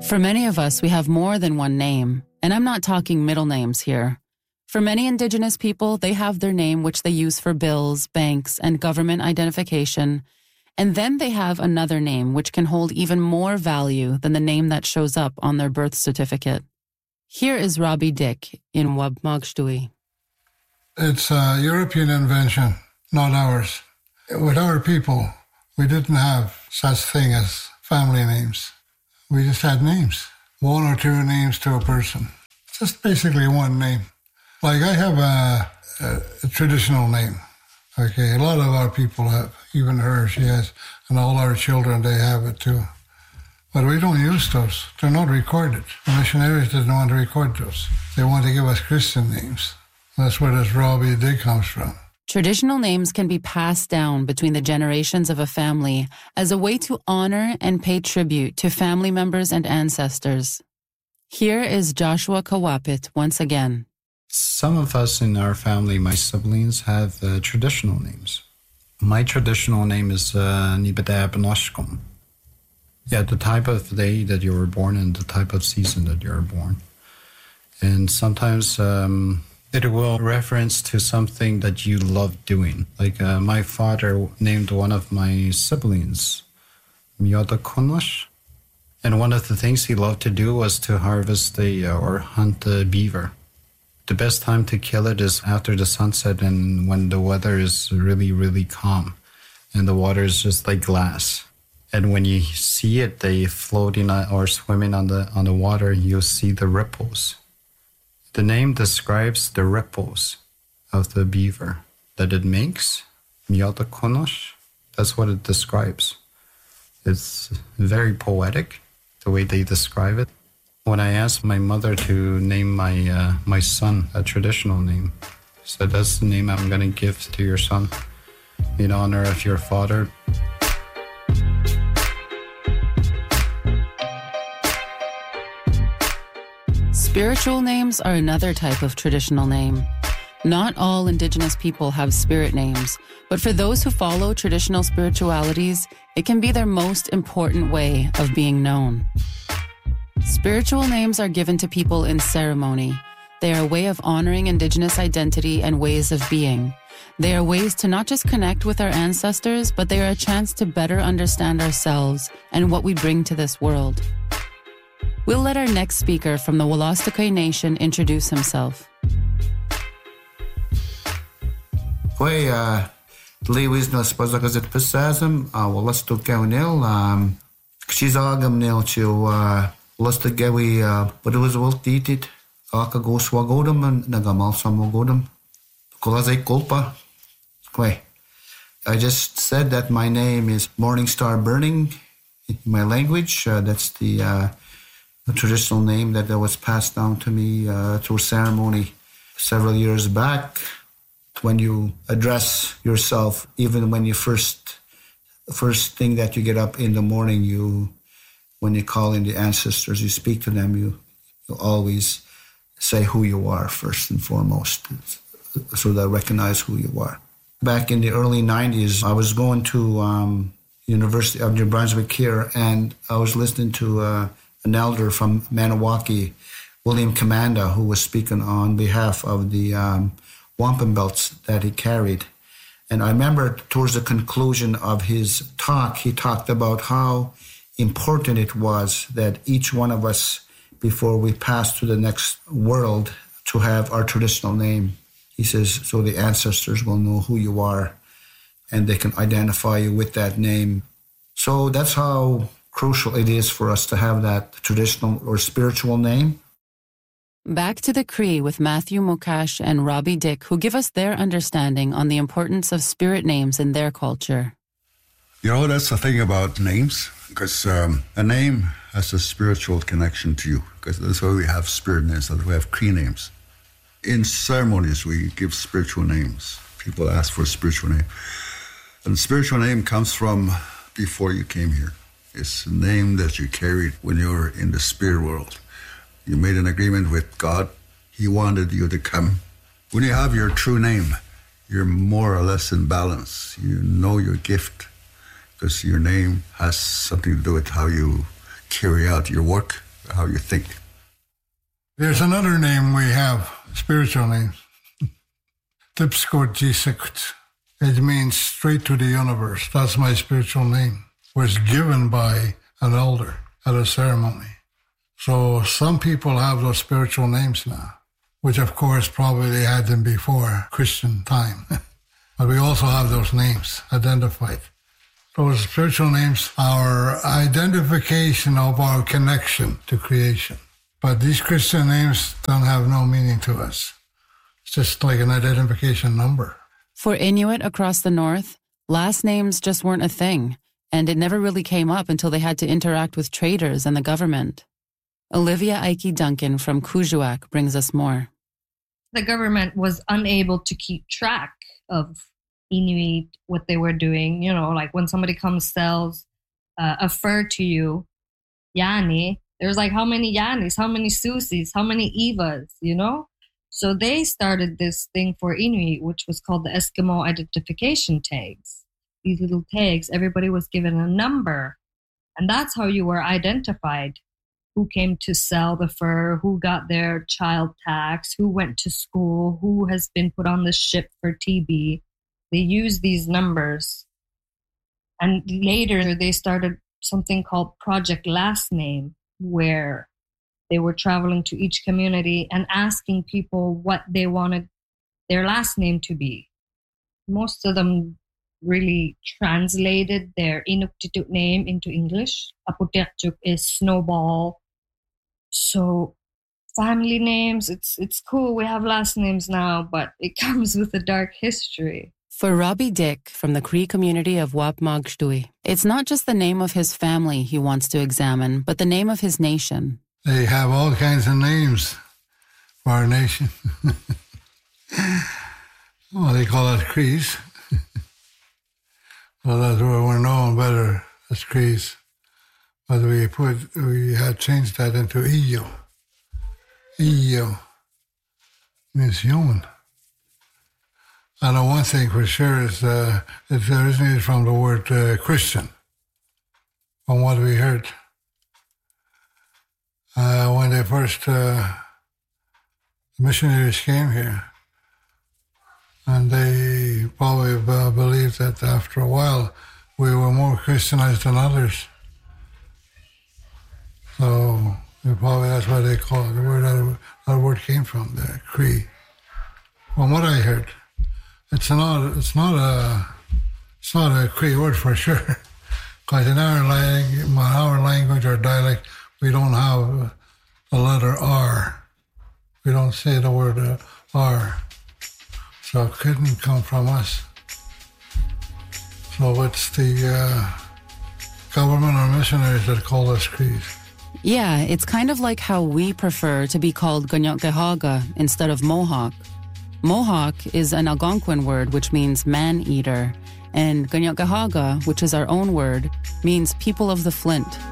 For many of us, we have more than one name, and I'm not talking middle names here. For many Indigenous people, they have their name which they use for bills, banks, and government identification, and then they have another name which can hold even more value than the name that shows up on their birth certificate. Here is Robbie Dick in Wabmagshtui. It's a European invention, not ours. With our people, we didn't have such thing as family names. We just had names, one or two names to a person. Just basically one name. Like I have a traditional name. Okay, a lot of our people have, even her, she has, and all our children, they have it too. But we don't use those. They're not recorded. The missionaries didn't want to record those. They want to give us Christian names. That's where this Robbie Dick comes from. Traditional names can be passed down between the generations of a family as a way to honor and pay tribute to family members and ancestors. Here is Joshua Kawapit once again. Some of us in our family, my siblings, have traditional names. My traditional name is Nibadab Noshkom. Yeah, the type of day that you were born and the type of season that you were born. And sometimes it will reference to something that you love doing. Like my father named one of my siblings Miyota Konosh. And one of the things he loved to do was to harvest or hunt the beaver. The best time to kill it is after the sunset and when the weather is really, really calm and the water is just like glass. And when you see it, they floating or swimming on the water, you'll see the ripples. The name describes the ripples of the beaver that it makes. Miyota Konosh, that's what it describes. It's very poetic, the way they describe it. When I asked my mother to name my son a traditional name, she said, that's the name I'm going to give to your son in honor of your father. Spiritual names are another type of traditional name. Not all Indigenous people have spirit names, but for those who follow traditional spiritualities, it can be their most important way of being known. Spiritual names are given to people in ceremony. They are a way of honoring Indigenous identity and ways of being. They are ways to not just connect with our ancestors, but they are a chance to better understand ourselves and what we bring to this world. We'll let our next speaker from the Wolastoqey Nation introduce himself. Hoi, Lewis no spazagazet pesazem, Wolastoqey nil, Kshizagam nil to Wolastoqey, but it was well dated, Akago swagodam and Nagamal samogodam, Kolazek Kolpa. Hoi, I just said that my name is Morning Star Burning in my language. That's the traditional name that was passed down to me through ceremony several years back. When you address yourself, even when you first thing that you get up in the morning, when you call in the ancestors, you speak to them, you always say who you are first and foremost, so they recognize who you are. Back in the early 90s, I was going to University of New Brunswick here, and I was listening to an elder from Maniwaki, William Commanda, who was speaking on behalf of the wampum belts that he carried. And I remember towards the conclusion of his talk, he talked about how important it was that each one of us, before we pass to the next world, to have our traditional name. He says, so the ancestors will know who you are and they can identify you with that name. So that's how crucial it is for us to have that traditional or spiritual name. Back to the Cree with Matthew Mokash and Robbie Dick, who give us their understanding on the importance of spirit names in their culture. You know, that's the thing about names, because a name has a spiritual connection to you, because that's why we have spirit names, that's why we have Cree names. In ceremonies, we give spiritual names. People ask for a spiritual name. And spiritual name comes from before you came here. It's the name that you carried when you were in the spirit world. You made an agreement with God. He wanted you to come. When you have your true name, you're more or less in balance. You know your gift, because your name has something to do with how you carry out your work how you think. There's another name we have, spiritual names. Tipskot Jisikut. It means straight to the universe. That's my spiritual name. It was given by an elder at a ceremony. So some people have those spiritual names now, which of course probably they had them before Christian time. But we also have those names identified. Those spiritual names are identification of our connection to creation. But these Christian names don't have no meaning to us. It's just like an identification number. For Inuit across the north, last names just weren't a thing, and it never really came up until they had to interact with traders and the government. Olivia Ike Duncan from Kuujjuaq brings us more. The government was unable to keep track of Inuit, what they were doing. You know, like when somebody comes sells a fur to you, Yani, there's like how many Yanis, how many Susis, how many Evas, you know? So they started this thing for Inuit, which was called the Eskimo identification tags. These little tags, everybody was given a number. And that's how you were identified. Who came to sell the fur, who got their child tax, who went to school, who has been put on the ship for TB. They used these numbers. And later they started something called Project Last Name, where they were traveling to each community and asking people what they wanted their last name to be. Most of them really translated their Inuktitut name into English. Aputektuk is snowball. So family names, it's cool. We have last names now, but it comes with a dark history. For Robbie Dick from the Cree community of Wapmagshtui, it's not just the name of his family he wants to examine, but the name of his nation. They have all kinds of names for our nation. Well, they call us Crees. Well, that's where we're known better as Crees. But we had changed that into Iyo. Iyo means human. I know one thing for sure is it originated from the word Christian, from what we heard. When they first, missionaries came here, and they probably believed that after a while we were more Christianized than others. So probably that's why they call it, that word came from, the Cree. From what I heard, it's not a Cree word for sure, because in our language or dialect, we don't have the letter R. We don't say the word R. So it couldn't come from us. So it's the government or missionaries that call us Crees. Yeah, it's kind of like how we prefer to be called Ganyotkehaga instead of Mohawk. Mohawk is an Algonquin word which means man-eater, and Ganyotkehaga, which is our own word, means people of the flint.